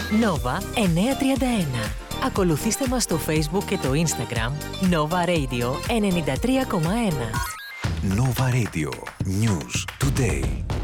Nova 931. Ακολουθήστε μας στο Facebook και το Instagram Nova Radio 93,1. Nova Radio. News Today.